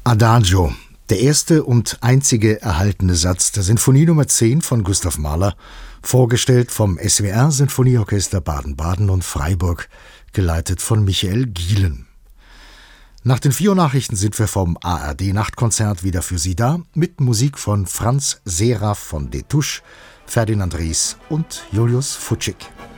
Adagio, der erste und einzige erhaltene Satz der Sinfonie Nummer 10 von Gustav Mahler, vorgestellt vom SWR Sinfonieorchester Baden-Baden und Freiburg, geleitet von Michael Gielen. Nach den 4 Nachrichten sind wir vom ARD-Nachtkonzert wieder für Sie da, mit Musik von Franz Seraph von Destouches, Ferdinand Ries und Julius Fučík.